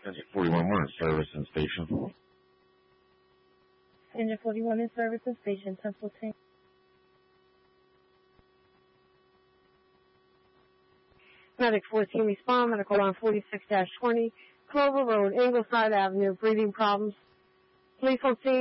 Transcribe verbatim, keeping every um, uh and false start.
Engine forty-one, we're in service and station. Engine forty-one in service and station, Temple Tank. Medic fourteen, respond. Medical line forty-six dash twenty, Clover Road, Ingleside Avenue, breathing problems. Police on scene.